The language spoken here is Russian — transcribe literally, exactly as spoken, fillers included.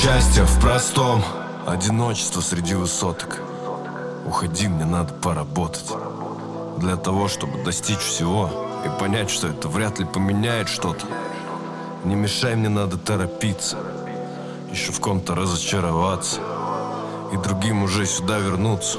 Счастье в простом, одиночество среди высоток. Уходи, мне надо поработать для того, чтобы достичь всего и понять, что это вряд ли поменяет что-то. Не мешай, мне надо торопиться, еще в ком-то разочароваться и другим уже сюда вернуться.